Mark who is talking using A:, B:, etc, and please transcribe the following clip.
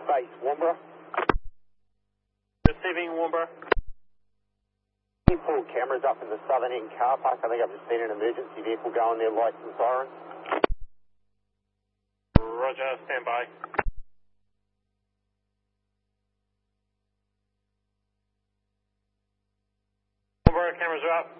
A: base, Warnbro.
B: Receiving Warnbro.
A: You pull cameras up in the southern end car park. I think I've just seen an emergency vehicle go in there, lights and sirens.
B: Roger, stand by. Warnbro, cameras are up.